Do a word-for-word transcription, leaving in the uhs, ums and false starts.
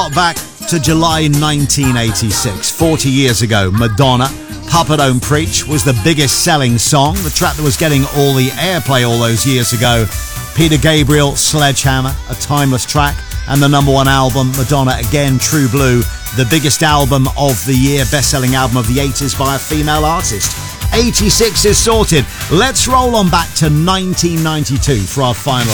Back to July nineteen eighty-six, forty years ago, Madonna, Papa Don't Preach was the biggest selling song, the track that was getting all the airplay all those years ago. Peter Gabriel, Sledgehammer, a timeless track, and the number one album, Madonna again, True Blue, the biggest album of the year, best-selling album of the eighties by a female artist. eighty-six is sorted. Let's roll on back to nineteen ninety-two for our final